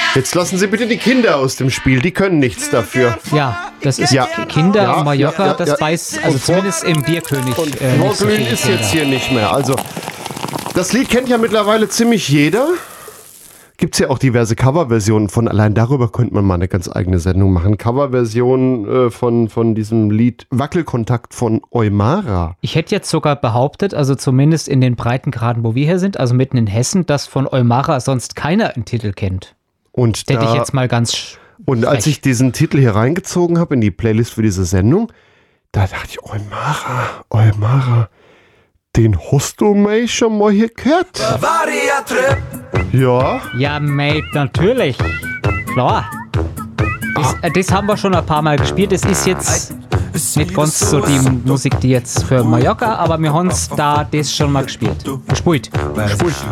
Jetzt lassen Sie bitte die Kinder aus dem Spiel, die können nichts dafür. Ja, das ist Kinder und Mallorca, das weiß, also zumindest im Bierkönig. Und nicht so Roslyn viele ist Kinder. jetzt hier nicht mehr. Also, das Lied kennt ja mittlerweile ziemlich jeder. Gibt es ja auch diverse Coverversionen von. Allein darüber könnte man mal eine ganz eigene Sendung machen. Coverversion von diesem Lied Wackelkontakt von Eumara. Ich hätte jetzt sogar behauptet, also zumindest in den Breitengraden, wo wir hier sind, also mitten in Hessen, dass von Eumara sonst keiner einen Titel kennt. Und Das hätte ich jetzt mal ganz Und als frech. ich diesen Titel hier reingezogen habe in die Playlist für diese Sendung, da dachte ich, Eumara, den hast du mich schon mal hier gehört? Ja. Ja, mate, natürlich. Klar. Das haben wir schon ein paar Mal gespielt. Das ist jetzt nicht ganz so die Musik, die jetzt für Mallorca, aber wir haben da das schon mal gespielt. Gespielt.